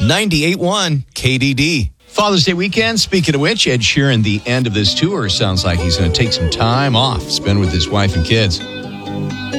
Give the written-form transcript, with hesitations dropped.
98.1 KDD. Father's Day weekend, speaking of which, Ed Sheeran, the end of this tour, sounds like he's going to take some time off, spend with his wife and kids.